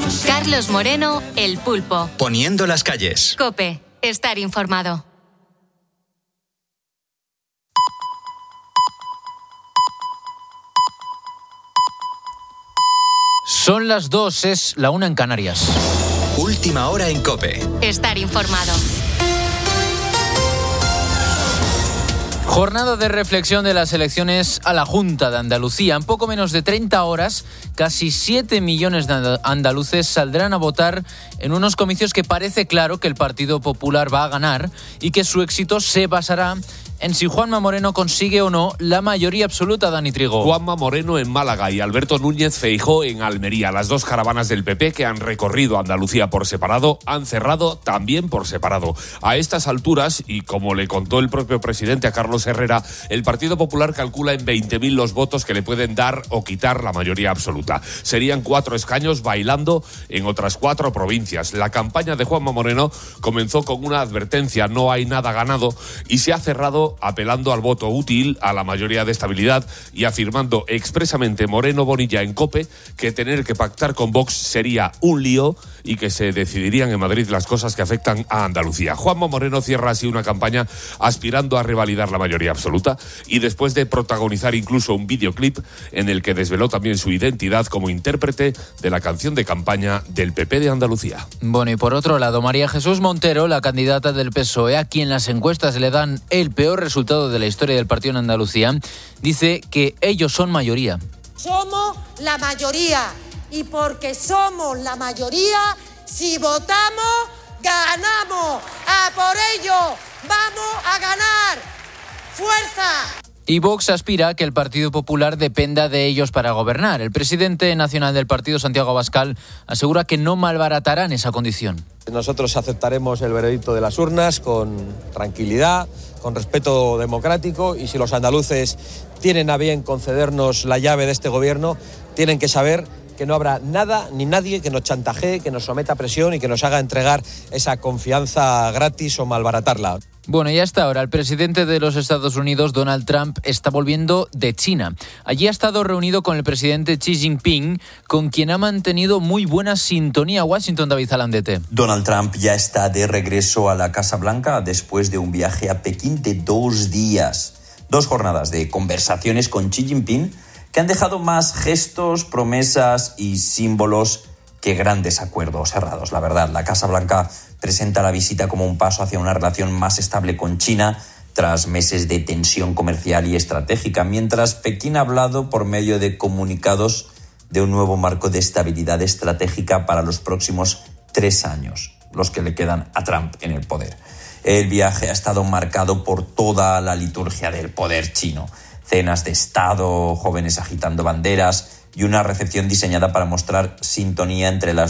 Carlos Moreno, El Pulpo. Poniendo las calles. COPE. Estar informado. Son las 2, es la 1 en Canarias. Última hora en COPE. Estar informado. Jornada de reflexión de las elecciones a la Junta de Andalucía. En poco menos de 30 horas, casi 7 millones de andaluces saldrán a votar en unos comicios que parece claro que el Partido Popular va a ganar y que su éxito se basará en si Juanma Moreno consigue o no la mayoría absoluta. Dani Trigo. Juanma Moreno en Málaga y Alberto Núñez Feijóo en Almería. Las dos caravanas del PP que han recorrido Andalucía por separado han cerrado también por separado. A estas alturas, y como le contó el propio presidente a Carlos Herrera, el Partido Popular calcula en 20.000 los votos que le pueden dar o quitar la mayoría absoluta. Serían 4 escaños bailando en otras 4 provincias. La campaña de Juanma Moreno comenzó con una advertencia: no hay nada ganado, y se ha cerrado apelando al voto útil, a la mayoría de estabilidad, y afirmando expresamente Moreno Bonilla en COPE que tener que pactar con Vox sería un lío y que se decidirían en Madrid las cosas que afectan a Andalucía. Juanma Moreno cierra así una campaña aspirando a revalidar la mayoría absoluta, y después de protagonizar incluso un videoclip en el que desveló también su identidad como intérprete de la canción de campaña del PP de Andalucía. Bueno, y por otro lado, María Jesús Montero, la candidata del PSOE, a quien las encuestas le dan el peor resultado de la historia del partido en Andalucía, dice que ellos son mayoría. Somos la mayoría, y porque somos la mayoría, si votamos, ganamos. ¡A por ello! ¡Vamos a ganar! ¡Fuerza! Y Vox aspira a que el Partido Popular dependa de ellos para gobernar. El presidente nacional del partido, Santiago Abascal, asegura que no malbaratarán esa condición. Nosotros aceptaremos el veredicto de las urnas con tranquilidad, con respeto democrático, y si los andaluces tienen a bien concedernos la llave de este gobierno, tienen que saber que no habrá nada ni nadie que nos chantajee, que nos someta a presión y que nos haga entregar esa confianza gratis o malbaratarla. Bueno, y hasta ahora el presidente de los Estados Unidos, Donald Trump, está volviendo de China. Allí ha estado reunido con el presidente Xi Jinping, con quien ha mantenido muy buena sintonía. Washington, David Zalandete. Donald Trump ya está de regreso a la Casa Blanca después de un viaje a Pekín de 2 días. 2 jornadas de conversaciones con Xi Jinping que han dejado más gestos, promesas y símbolos que grandes acuerdos cerrados. La verdad, la Casa Blanca presenta la visita como un paso hacia una relación más estable con China tras meses de tensión comercial y estratégica, mientras Pekín ha hablado por medio de comunicados de un nuevo marco de estabilidad estratégica para los próximos 3 años, los que le quedan a Trump en el poder. El viaje ha estado marcado por toda la liturgia del poder chino: cenas de Estado, jóvenes agitando banderas y una recepción diseñada para mostrar sintonía entre las